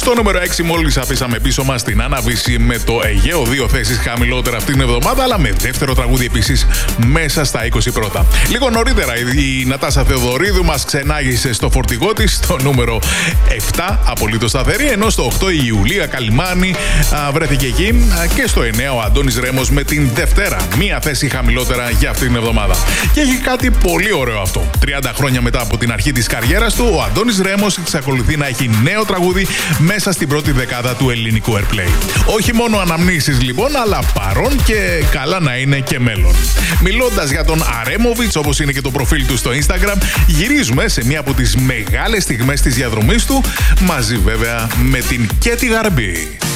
Στο νούμερο 6 μόλις αφήσαμε πίσω μας την Άναβηση με το Αιγαίο, 2 θέσεις χαμηλότερα αυτήν την εβδομάδα, αλλά με δεύτερο τραγούδι επίσης μέσα στα 20 πρώτα. Λίγο νωρίτερα η Νατάσα Θεοδωρίδου μας ξενάγησε στο φορτηγό της, στο νούμερο 7, απολύτως σταθερή, ενώ στο 8 η Ιουλία Καλιμάνη βρέθηκε εκεί, και στο 9 ο Αντώνης Ρέμος με την Δευτέρα, 1 θέση χαμηλότερα για αυτήν την εβδομάδα. Και έχει κάτι πολύ ωραίο αυτό. 30 χρόνια μετά από την αρχή της καριέρας του, ο Αντώνης Ρέμος εξακολουθεί να έχει νέο τραγούδι μέσα στην πρώτη δεκάδα του ελληνικού Airplay. Όχι μόνο αναμνήσεις λοιπόν, αλλά παρόν και καλά να είναι και μέλλον. Μιλώντας για τον Αρέμοβιτς, όπως είναι και το προφίλ του στο Instagram, γυρίζουμε σε μία από τις μεγάλες στιγμές της διαδρομής του, μαζί βέβαια με την Κέτι Γαρμπή.